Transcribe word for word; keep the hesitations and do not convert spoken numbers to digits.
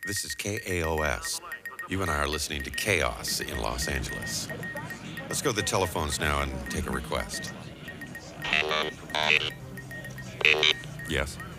This is K A O S. You and I are listening to Chaos in Los Angeles. Let's go to the telephones now and take a request. Yes.